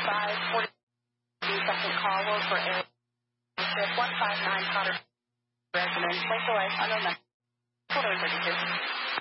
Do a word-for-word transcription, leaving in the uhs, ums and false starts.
five forty-second call will for air one five nine Potter residence, link away, unknown message, hold on thirty-two.